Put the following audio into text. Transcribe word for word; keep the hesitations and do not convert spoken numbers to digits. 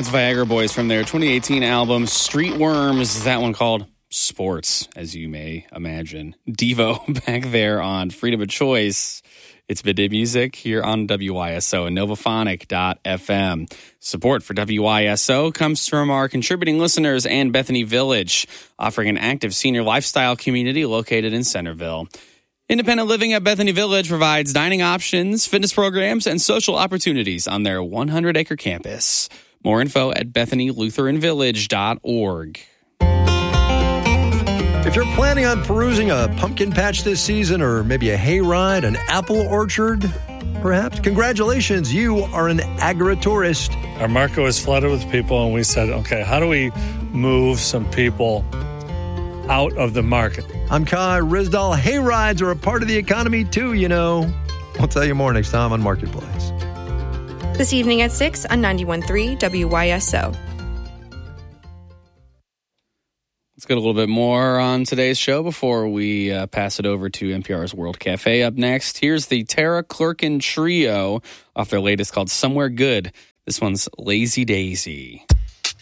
That's Viagra Boys from their twenty eighteen album Street Worms. That one called Sports, as you may imagine. Devo back there on Freedom of Choice. It's Midday Music here on W Y S O and Novophonic dot f m. Support for W Y S O comes from our contributing listeners and Bethany Village, offering an active senior lifestyle community located in Centerville. Independent Living at Bethany Village provides dining options, fitness programs, and social opportunities on their one hundred acre campus. More info at bethany lutheran village dot org. If you're planning on perusing a pumpkin patch this season or maybe a hayride, an apple orchard, perhaps, congratulations, you are an agritourist. Our market was flooded with people, and we said, okay, how do we move some people out of the market? I'm Kai Rizdal. Hayrides are a part of the economy, too, you know. I'll tell you more next time on Marketplace. This evening at six on ninety-one point three W Y S O. Let's get a little bit more on today's show before we uh, pass it over to N P R's World Cafe up next. Here's the Tara Clerkin Trio off their latest called Somewhere Good. This one's Lazy Daisy.